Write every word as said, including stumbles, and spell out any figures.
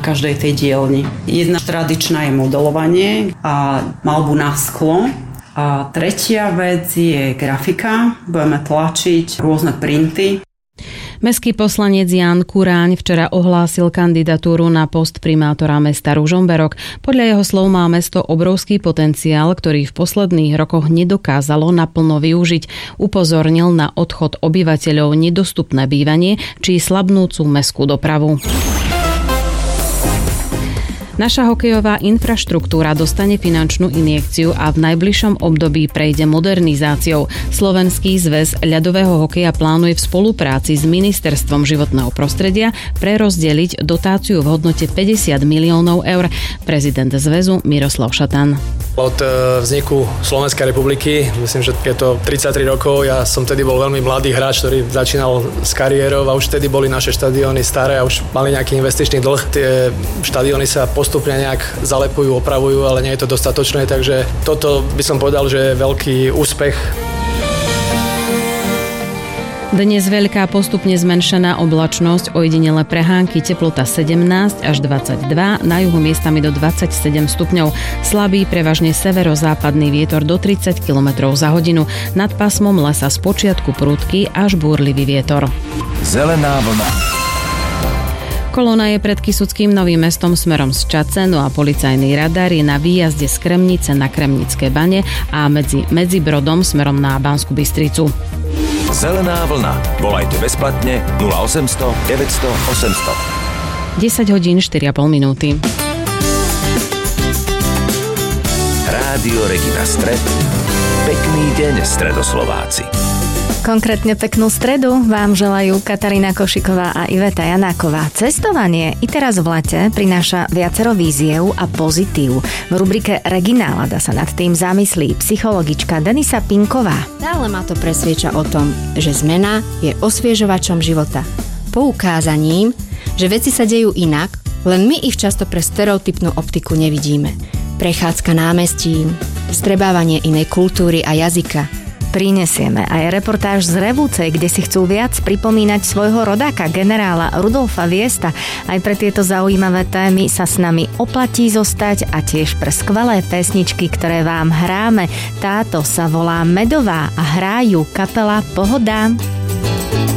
každej tej dielni. Jedna tradičná je modelovanie a maľbu na sklo. A tretia vec je grafika. Budeme tlačiť rôzne printy. Mestský poslanec Ján Kuráň včera ohlásil kandidatúru na post primátora mesta Ružomberok. Podľa jeho slov má mesto obrovský potenciál, ktorý v posledných rokoch nedokázalo naplno využiť. Upozornil na odchod obyvateľov, nedostupné bývanie či slabnúcu mestskú dopravu. Naša hokejová infraštruktúra dostane finančnú injekciu a v najbližšom období prejde modernizáciou. Slovenský zväz ľadového hokeja plánuje v spolupráci s Ministerstvom životného prostredia prerozdeliť dotáciu v hodnote päťdesiat miliónov eur. Prezident zväzu Miroslav Šatan. Od vzniku Slovenskej republiky, myslím, že je to tridsaťtri rokov, ja som tedy bol veľmi mladý hráč, ktorý začínal s kariérou a už vtedy boli naše štadióny staré a už mali nejaký investičný dlh. Tie štadióny sa postupne nejak zalepujú, opravujú, ale nie je to dostatočné, takže toto by som povedal, že je veľký úspech. Dnes veľká postupne zmenšená oblačnosť, ojedinele prehánky, teplota sedemnásť až dvadsaťdva, na juhu miestami do dvadsaťsedem stupňov. Slabý, prevažne severozápadný vietor do tridsať kilometrov za hodinu. Nad pásmom lesa spočiatku prudký až búrlivý vietor. Zelená vlna. Kolóna je pred Kysuckým Novým Mestom smerom z Čace, no a policajný radar je na výjazde z Kremnice na Kremnické bane a medzi Medzibrodom smerom na Banskú Bystricu. Zelená vlna. Volajte bezplatne nula osemsto deväťsto osemsto. desať hodín štyri a pol minúty. Rádio Regina Stred. Pekný deň, Stredoslováci. Konkrétne peknú stredu vám želajú Katarína Košiková a Iveta Janáková. Cestovanie i teraz v lete prináša viacero víziev a pozitív. V rubrike Reginálada sa nad tým zamyslí psychologička Denisa Pinková. Stále ma to presvieča o tom, že zmena je osviežovačom života. Poukázaním, že veci sa dejú inak, len my ich často pre stereotypnú optiku nevidíme. Prechádzka námestím, strebávanie inej kultúry a jazyka. Prinesieme aj reportáž z Revúcej, kde si chcú viac pripomínať svojho rodáka, generála Rudolfa Viesta. Aj pre tieto zaujímavé témy sa s nami oplatí zostať a tiež pre skvelé pesničky, ktoré vám hráme. Táto sa volá Medová a hrá ju kapela Pohoda.